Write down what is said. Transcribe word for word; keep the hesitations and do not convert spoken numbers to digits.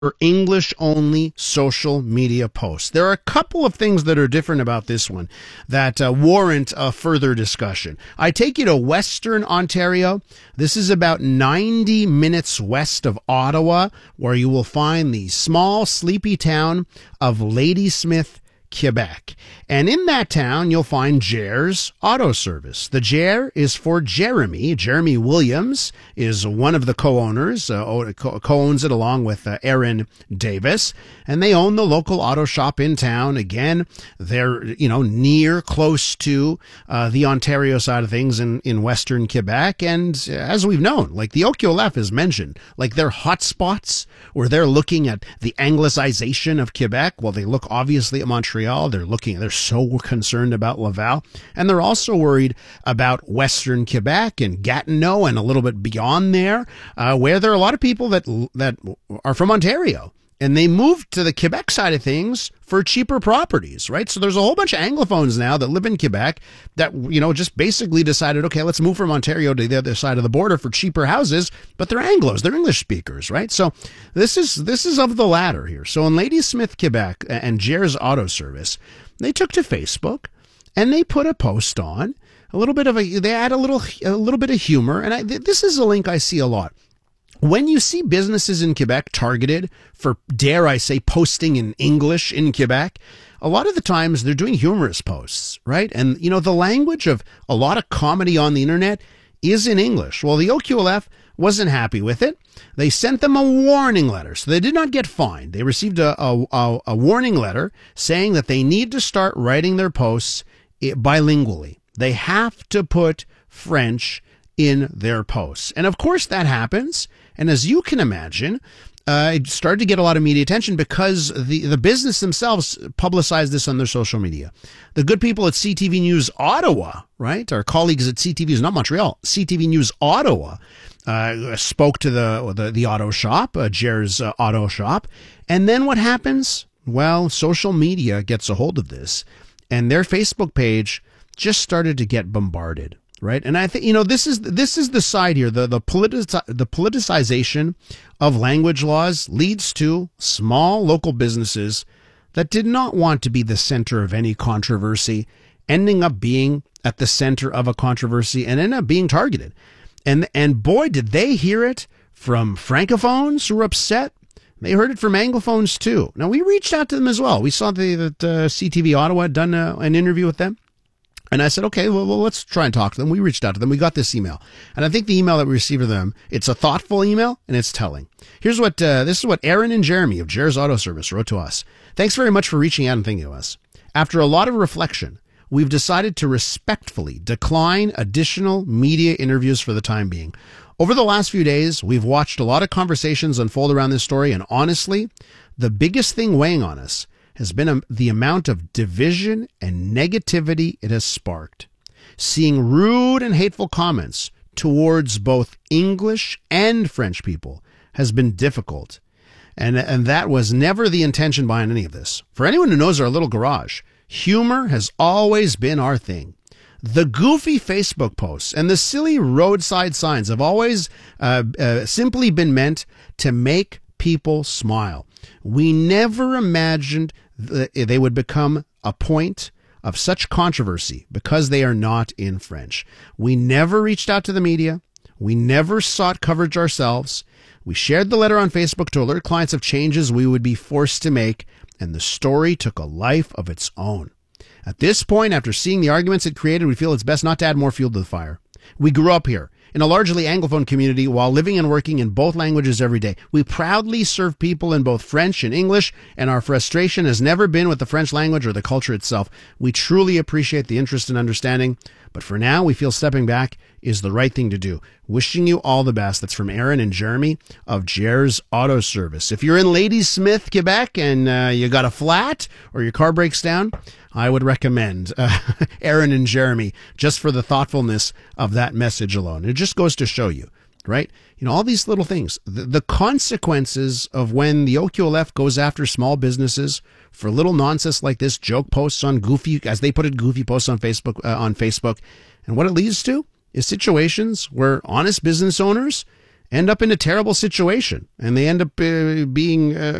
for English-only social media posts. There are a couple of things that are different about this one that uh, warrant a further discussion. I take you to Western Ontario. This is about ninety minutes west of Ottawa, where you will find the small, sleepy town of Ladysmith, Quebec. And in that town, you'll find Jer's Auto Service. The Jer is for Jeremy. Jeremy Williams is one of the co-owners, uh, co-owns it along with uh, Aaron Davis. And they own the local auto shop in town. Again, they're, you know, near, close to uh, the Ontario side of things in, in Western Quebec. And as we've known, like the O Q L F is mentioned, like they're hotspots where they're looking at the Anglicization of Quebec. Well, they look obviously at Montreal. They're looking, they're so concerned about Laval. And they're also worried about Western Quebec and Gatineau and a little bit beyond there, uh, where there are a lot of people that that are from Ontario. And they moved to the Quebec side of things for cheaper properties, right? So there's a whole bunch of Anglophones now that live in Quebec that, you know, just basically decided, okay, let's move from Ontario to the other side of the border for cheaper houses, but they're Anglos, they're English speakers, right? So this is this is of the latter here. So in Ladysmith, Quebec, and Jer's Auto Service, they took to Facebook and they put a post on, a little bit of a, they add a little a little bit of humor, and I, this is a link I see a lot. When you see businesses in Quebec targeted for, dare I say, posting in English in Quebec, a lot of the times they're doing humorous posts, right? And, you know, the language of a lot of comedy on the internet is in English. Well, the O Q L F wasn't happy with it. They sent them a warning letter. So they did not get fined. They received a, a, a warning letter saying that they need to start writing their posts bilingually. They have to put French in their posts. And of course that happens. And as you can imagine, uh, it started to get a lot of media attention because the, the business themselves publicized this on their social media. The good people at C T V News Ottawa, right, our colleagues at C T V News, not Montreal, C T V News Ottawa, uh, spoke to the, the, the auto shop, uh, Jer's uh, Auto Shop. And then what happens? Well, social media gets a hold of this, and their Facebook page just started to get bombarded. Right. And I think, you know, this is this is the side here. The the, politi- the politicization of language laws leads to small local businesses that did not want to be the center of any controversy, ending up being at the center of a controversy and end up being targeted. And and boy, did they hear it from Francophones who were upset. They heard it from Anglophones, too. Now, we reached out to them as well. We saw the, that uh, C T V Ottawa had done uh, an interview with them. And I said, okay, well, well, let's try and talk to them. We reached out to them. We got this email. And I think the email that we received from them, it's a thoughtful email and it's telling. Here's what, uh, this is what Aaron and Jeremy of Jer's Auto Service wrote to us. Thanks very much for reaching out and thinking of us. After a lot of reflection, we've decided to respectfully decline additional media interviews for the time being. Over the last few days, we've watched a lot of conversations unfold around this story. And honestly, the biggest thing weighing on us has been a, the amount of division and negativity it has sparked. Seeing rude and hateful comments towards both English and French people has been difficult. And, and that was never the intention behind any of this. For anyone who knows our little garage, humor has always been our thing. The goofy Facebook posts and the silly roadside signs have always uh, uh, simply been meant to make people smile. We never imagined that they would become a point of such controversy because they are not in French. We never reached out to the media. We never sought coverage ourselves. We shared the letter on Facebook to alert clients of changes we would be forced to make, and the story took a life of its own. At this point, after seeing the arguments it created, we feel it's best not to add more fuel to the fire. We grew up here in a largely Anglophone community while living and working in both languages every day. We proudly serve people in both French and English, and our frustration has never been with the French language or the culture itself. We truly appreciate the interest and understanding, but for now, we feel stepping back is the right thing to do. Wishing you all the best. That's from Aaron and Jeremy of Jer's Auto Service. If you're in Ladysmith, Quebec, and uh, you got a flat or your car breaks down, I would recommend uh, Aaron and Jeremy just for the thoughtfulness of that message alone. It just goes to show you, right? You know, all these little things, the, the consequences of when the O Q L F goes after small businesses for little nonsense like this, joke posts on goofy, as they put it, goofy posts on Facebook, uh, on Facebook. And what it leads to is situations where honest business owners end up in a terrible situation, and they end up uh, being uh,